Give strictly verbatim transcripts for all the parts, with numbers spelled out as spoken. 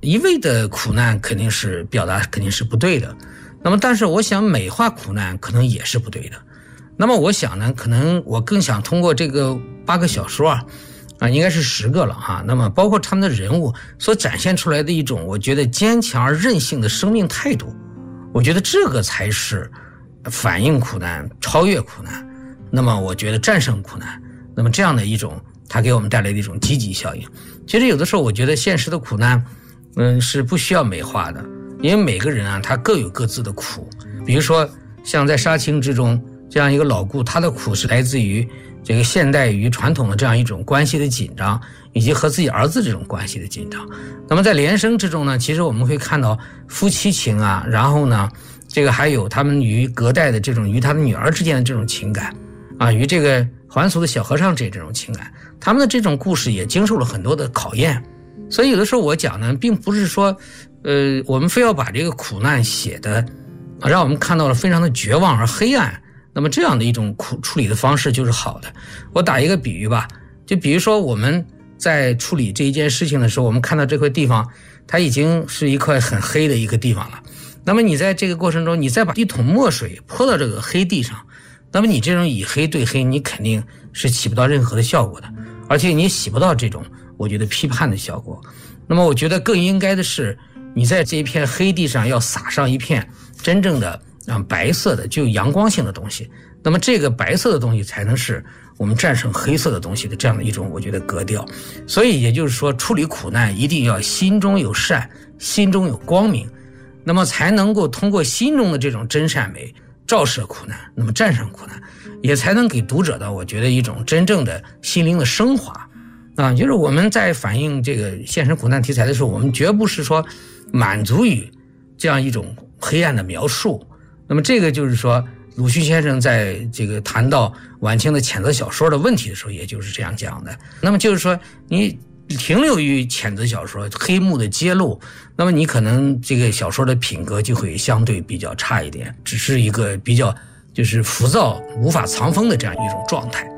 一味的苦难肯定是表达肯定是不对的，那么但是我想美化苦难可能也是不对的。那么我想呢，可能我更想通过这个八个小说啊，啊应该是十个了哈。那么包括他们的人物所展现出来的一种我觉得坚强而韧性的生命态度，我觉得这个才是反映苦难、超越苦难，那么我觉得战胜苦难，那么这样的一种它给我们带来的一种积极效应。其实有的时候我觉得现实的苦难嗯，是不需要美化的，因为每个人啊他各有各自的苦。比如说像在杀青之中这样一个老顾，他的苦是来自于这个现代与传统的这样一种关系的紧张，以及和自己儿子这种关系的紧张。那么在连生之中呢，其实我们会看到夫妻情啊，然后呢这个还有他们与隔代的这种与他的女儿之间的这种情感啊，与这个还俗的小和尚这这种情感，他们的这种故事也经受了很多的考验。所以有的时候我讲呢，并不是说呃，我们非要把这个苦难写的让我们看到了非常的绝望而黑暗，那么这样的一种苦处理的方式就是好的。我打一个比喻吧，就比如说我们在处理这一件事情的时候，我们看到这块地方它已经是一块很黑的一个地方了，那么你在这个过程中你再把一桶墨水泼到这个黑地上，那么你这种以黑对黑你肯定是起不到任何的效果的，而且你起不到这种我觉得批判的效果。那么我觉得更应该的是你在这一片黑地上要撒上一片真正的啊白色的具有阳光性的东西，那么这个白色的东西才能是我们战胜黑色的东西的这样的一种我觉得格调。所以也就是说处理苦难一定要心中有善，心中有光明，那么才能够通过心中的这种真善美照射苦难，那么战胜苦难，也才能给读者的我觉得一种真正的心灵的升华啊。就是我们在反映这个现实苦难题材的时候，我们绝不是说满足于这样一种黑暗的描述。那么这个就是说鲁迅先生在这个谈到晚清的谴责小说的问题的时候也就是这样讲的。那么就是说你停留于谴责小说黑幕的揭露，那么你可能这个小说的品格就会相对比较差一点，只是一个比较就是浮躁无法藏风的这样一种状态。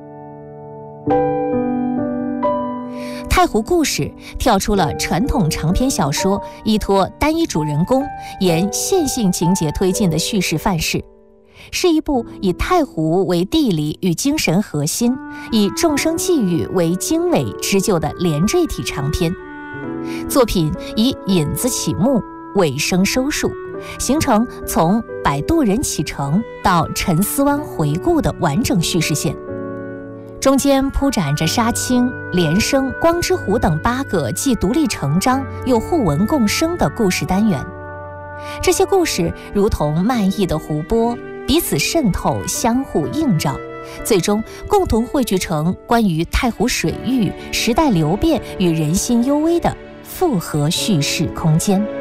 太湖故事跳出了传统长篇小说依托单一主人公沿线性情节推进的叙事范式，是一部以太湖为地理与精神核心，以众生际遇为经纬织就的连缀体长篇。作品以引子起幕，尾声收束，形成从摆渡人启程到沉思湾回顾的完整叙事线。中间铺展着杀青、连生、光之湖等八个既独立成章又互文共生的故事单元。这些故事如同漫溢的湖泊，彼此渗透，相互映照，最终共同汇聚成关于太湖水域、时代流变与人心幽微的复合叙事空间。